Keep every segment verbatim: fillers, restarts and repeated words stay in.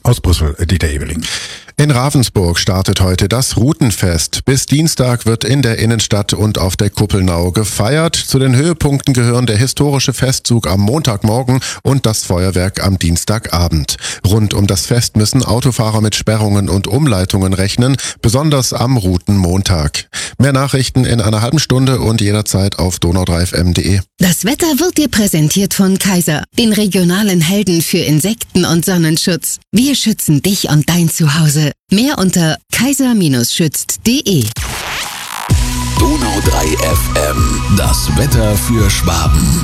Aus Brüssel, Dieter Ebeling. In Ravensburg startet heute das Routenfest. Bis Dienstag wird in der Innenstadt und auf der Kuppelnau gefeiert. Zu den Höhepunkten gehören der historische Festzug am Montagmorgen und das Feuerwerk am Dienstagabend. Rund um das Fest müssen Autofahrer mit Sperrungen und Umleitungen rechnen, besonders am Routenmontag. Mehr Nachrichten in einer halben Stunde und jederzeit auf donau drei f m punkt d e. Das Wetter wird dir präsentiert von Kaiser, den regionalen Helden für Insekten- und Sonnenschutz. Wir schützen dich und dein Zuhause. Mehr unter kaiser schützt punkt de. Donau drei F M, das Wetter für Schwaben.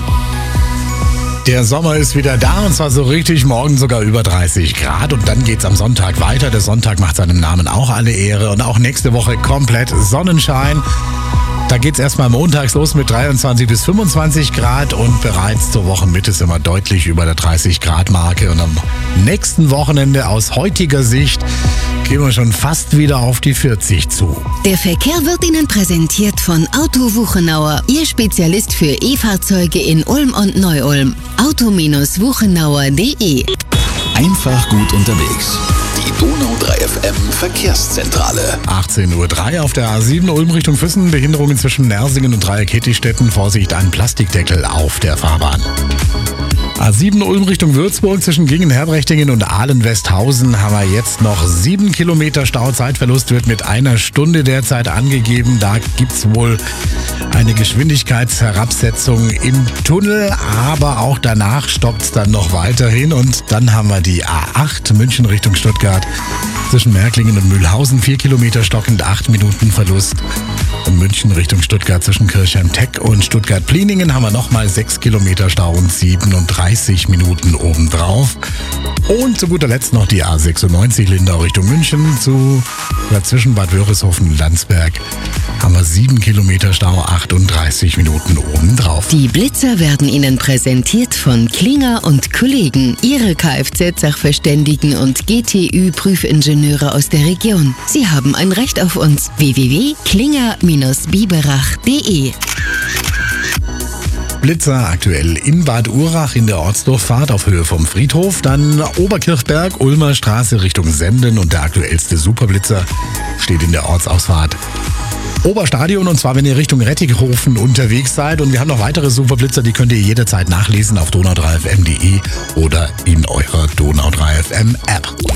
Der Sommer ist wieder da und zwar so richtig, morgen sogar über dreißig Grad und dann geht's am Sonntag weiter. Der Sonntag macht seinem Namen auch alle Ehre und auch nächste Woche komplett Sonnenschein. Da geht's erstmal montags los mit dreiundzwanzig bis fünfundzwanzig Grad und bereits zur Wochenmitte sind wir deutlich über der dreißig Grad Marke und am nächsten Wochenende aus heutiger Sicht gehen wir schon fast wieder auf die vierzig zu. Der Verkehr wird Ihnen präsentiert von Auto Wuchenauer, Ihr Spezialist für E-Fahrzeuge in Ulm und Neu-Ulm. auto wuchenauer punkt de. Einfach gut unterwegs. Die Donau drei F M Verkehrszentrale. achtzehn Uhr drei auf der A sieben Ulm Richtung Füssen. Behinderungen zwischen Nersingen und Dreieck-Hittichstätten. Vorsicht, ein Plastikdeckel auf der Fahrbahn. A sieben Ulm Richtung Würzburg zwischen Gingen-Herbrechtingen und Ahlen-Westhausen haben wir jetzt noch sieben Kilometer Stau. Zeitverlust wird mit einer Stunde derzeit angegeben. Da gibt's wohl eine Geschwindigkeitsherabsetzung im Tunnel, aber auch danach stoppt's dann noch weiterhin. Und dann haben wir die A acht München Richtung Stuttgart zwischen Märklingen und Mühlhausen. Vier Kilometer stockend, acht Minuten Verlust. Und München Richtung Stuttgart zwischen Kirchheim-Teck und Stuttgart-Pliningen haben wir nochmal sechs Kilometer Stau und siebenunddreißig Minuten obendrauf. Und zu guter Letzt noch die A sechsundneunzig Lindau Richtung München zu zwischen Bad Wörishofen und Landsberg haben wir sieben Kilometer Stau, achtunddreißig Minuten obendrauf. Die Blitzer werden Ihnen präsentiert von Klinger und Kollegen, Ihre Kfz-Sachverständigen und G T Ü-Prüfingenieure aus der Region. Sie haben ein Recht auf uns. w w w punkt klinger biberach punkt de. Blitzer aktuell in Bad Urach in der Ortsdurchfahrt auf Höhe vom Friedhof, dann Oberkirchberg, Ulmer Straße Richtung Senden und der aktuellste Superblitzer steht in der Ortsausfahrt Oberstadion und zwar, wenn ihr Richtung Rettighofen unterwegs seid. Und wir haben noch weitere Superblitzer, die könnt ihr jederzeit nachlesen auf donau drei f m punkt de oder in eurer Donau drei F M App.